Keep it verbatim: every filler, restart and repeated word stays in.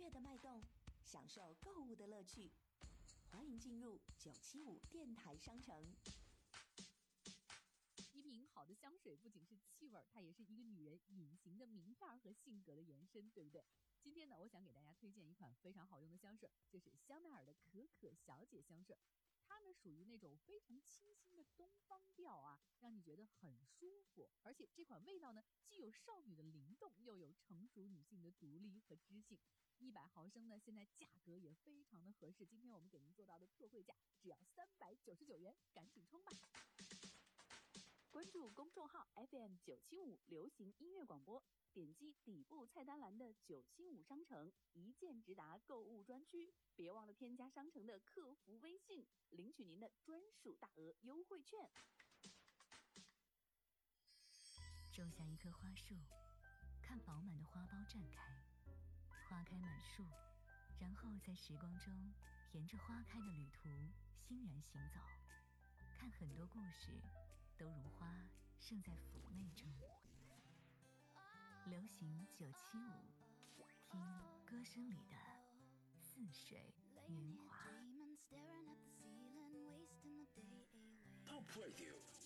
乐的脉动，享受购物的乐趣。欢迎进入九七五电台商城。 一瓶好的香水不仅是气味，它也是一个女人隐形的名片和性格的延伸，对不对？今天呢，我想给大家推荐一款非常好用的香水，就是香奈儿的可可小姐香水。它呢属于那种非常清新的东方调啊，让你觉得很舒服。而且这款味道呢，既有少女的灵动，又有成熟女性的独立和知性。一百毫升呢，现在价格也非常的合适。今天我们给您做到的特惠价只要三百九十九元，赶紧冲吧！关注公众号 F M 九七五流行音乐广播，点击底部菜单栏的九七五商城一键直达购物专区，别忘了添加商城的客服微信，领取您的专属大额优惠券。 种下一棵花树，看饱满的花苞绽开，花开满树，然后在时光中沿着花开的旅途欣然行走，看很多故事都如花盛在妩媚中。流行九七五，听歌声里的似水年华。 Top Radio